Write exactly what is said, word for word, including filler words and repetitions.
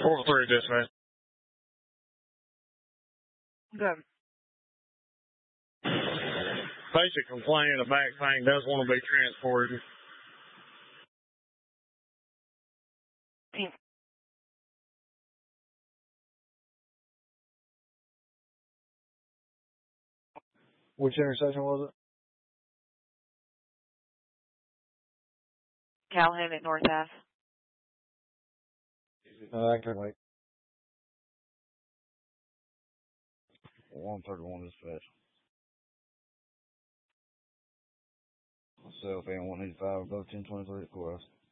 four three, dispatch. Good. Patient complaining of back pain, does want to be transported. Which intersection was it? Calhoun at North Ave. Uh, I can wait. one thirty-one dispatch. Myself and one eighty-five, go ten twenty-three at courthouse.